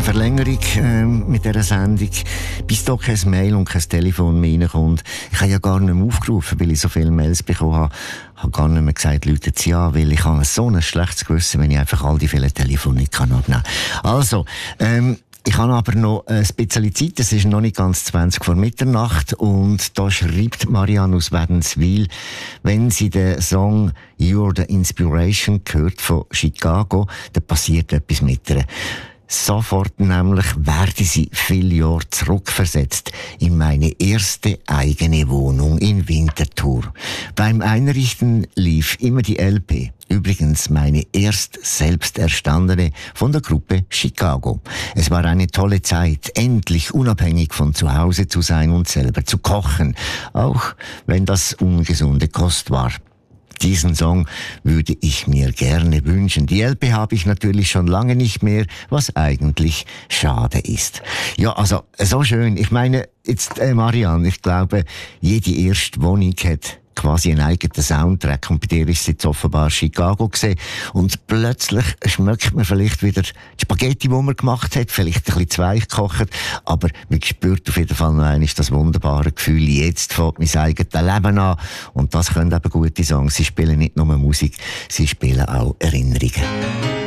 Verlängerung mit dieser Sendung. Bis da kein Mail und kein Telefon mehr reinkommt. Ich habe ja gar nicht mehr aufgerufen, weil ich so viele Mails bekommen habe. Ich habe gar nicht mehr gesagt, Leute, ja, weil ich habe so ein schlechtes Gewissen, wenn ich einfach all die vielen Telefone nicht abnehmen kann. Also, ich habe aber noch ein bisschen Zeit, es ist noch nicht ganz 20 vor Mitternacht und da schreibt Marianne aus Wädenswil, wenn sie den Song You're the Inspiration hört von Chicago, dann passiert etwas mit ihr. Sofort nämlich werde sie viele Jahre zurückversetzt in meine erste eigene Wohnung in Winterthur. Beim Einrichten lief immer die LP. Übrigens meine erst selbst erstandene von der Gruppe Chicago. Es war eine tolle Zeit, endlich unabhängig von zu Hause zu sein und selber zu kochen, auch wenn das ungesunde Kost war. Diesen Song würde ich mir gerne wünschen. Die LP habe ich natürlich schon lange nicht mehr, was eigentlich schade ist. Ja, also, so schön. Ich meine, jetzt, Marianne, ich glaube, jede erste Wohnung hat quasi einen eigenen Soundtrack. Und bei dir ist es jetzt offenbar Chicago gewesen. Und plötzlich schmeckt man vielleicht wieder die Spaghetti, die man gemacht hat, vielleicht ein bisschen zu weich gekocht. Aber man spürt auf jeden Fall noch einmal das wunderbare Gefühl, jetzt fängt mein eigenes Leben an. Und das können eben gute Songs. Sie spielen nicht nur Musik, sie spielen auch Erinnerungen.